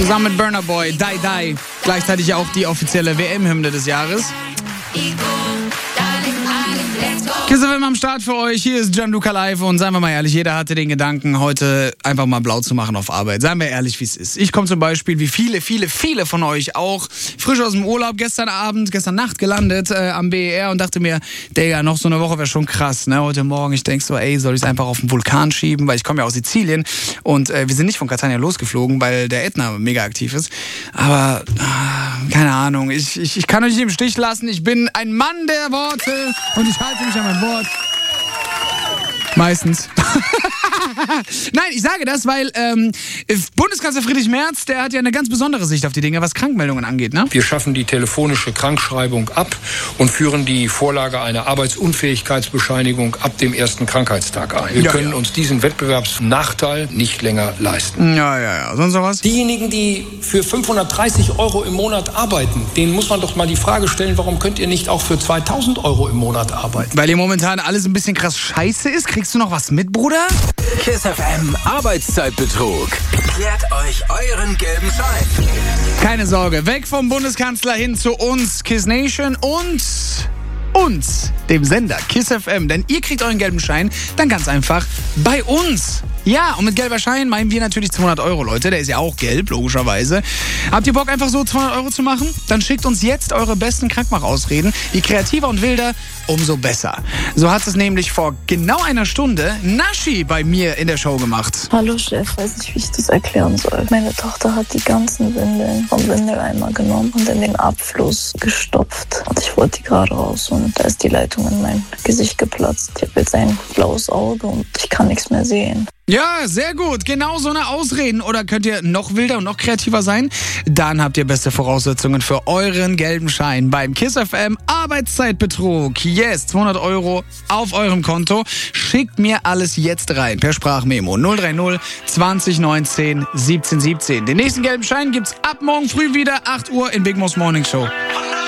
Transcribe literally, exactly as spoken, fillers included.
Zusammen mit Burna Boy, Die Die. Gleichzeitig auch die offizielle W M-Hymne des Jahres. Kiss F M am Start für euch. Hier ist Gianluca Live und seien wir mal ehrlich, jeder hatte den Gedanken, heute einfach mal blau zu machen auf Arbeit. Seien wir ehrlich, wie es ist. Ich komme zum Beispiel, wie viele, viele, viele von euch auch, frisch aus dem Urlaub, gestern Abend, gestern Nacht gelandet äh, am B E R und dachte mir, Digga, noch so eine Woche wäre schon krass, ne? Heute Morgen, ich denk so, ey, soll ich es einfach auf den Vulkan schieben, weil ich komme ja aus Sizilien und äh, wir sind nicht von Catania losgeflogen, weil der Ätna mega aktiv ist. Aber, äh, keine Ahnung, ich, ich, ich kann euch nicht im Stich lassen. Ich bin ein Mann der Worte und ich halte mich an mein Wort. Meistens. Nein, ich sage das, weil ähm, Bundeskanzler Friedrich Merz, der hat ja eine ganz besondere Sicht auf die Dinge, was Krankmeldungen angeht, ne? Wir schaffen die telefonische Krankschreibung ab und führen die Vorlage einer Arbeitsunfähigkeitsbescheinigung ab dem ersten Krankheitstag ein. Wir ja, können ja. uns diesen Wettbewerbsnachteil nicht länger leisten. Ja, ja, ja. Sonst noch was? Diejenigen, die für fünfhundertdreißig Euro im Monat arbeiten, denen muss man doch mal die Frage stellen, warum könnt ihr nicht auch für zweitausend Euro im Monat arbeiten? Weil hier momentan alles ein bisschen krass scheiße ist. Kriegst du noch was mit, Bruder? Kiss F M Arbeitszeitbetrug. Klärt euch euren gelben Schein. Keine Sorge, weg vom Bundeskanzler hin zu uns, Kiss Nation und uns, dem Sender Kiss F M. Denn ihr kriegt euren gelben Schein dann ganz einfach bei uns. Ja, und mit gelber Schein meinen wir natürlich zweihundert Euro, Leute. Der ist ja auch gelb, logischerweise. Habt ihr Bock, einfach so zweihundert Euro zu machen? Dann schickt uns jetzt eure besten Krankmachausreden. Je kreativer und wilder, umso besser. So hat es nämlich vor genau einer Stunde Naschi bei mir in der Show gemacht. Hallo Chef, weiß nicht, wie ich das erklären soll. Meine Tochter hat die ganzen Windeln vom Windeleimer genommen und in den Abfluss gestopft. Und ich wollte die gerade raus und da ist die Leitung in mein Gesicht geplatzt. Ich habe jetzt ein blaues Auge und ich kann nichts mehr sehen. Ja, sehr gut. Genau so eine Ausreden. Oder könnt ihr noch wilder und noch kreativer sein? Dann habt ihr beste Voraussetzungen für euren gelben Schein beim Kiss F M Arbeitszeitbetrug. Yes, zweihundert Euro auf eurem Konto. Schickt mir alles jetzt rein per Sprachmemo. null drei null zwanzig neunzehn siebzehn siebzehn. Den nächsten gelben Schein gibt's ab morgen früh wieder, acht Uhr in Big Mo's Morning Show.